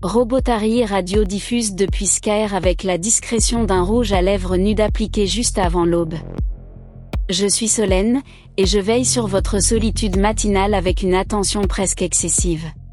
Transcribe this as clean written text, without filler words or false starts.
Robotari Radio diffuse depuis Skyr avec la discrétion d'un rouge à lèvres nude appliqué juste avant l'aube. Je suis Solène, et je veille sur votre solitude matinale avec une attention presque excessive.